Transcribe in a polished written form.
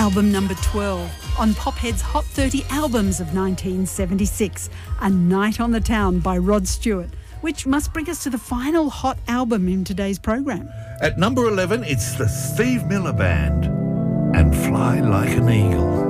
album number 12 on Pophead's Hot 30 Albums of 1976, A Night on the Town by Rod Stewart, which must bring us to the final hot album in today's program. At number 11, it's the Steve Miller Band and Fly Like an Eagle.